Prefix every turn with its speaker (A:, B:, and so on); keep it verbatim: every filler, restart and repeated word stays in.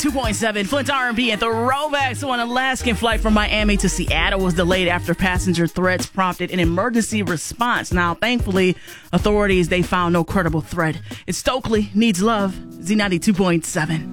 A: two point seven Flint R and B and throwback. So an Alaskan flight from Miami to Seattle was delayed after passenger threats prompted an emergency response. Now, thankfully, authorities, they found no credible threat. It's Stokely Needs Love, Z ninety-two point seven.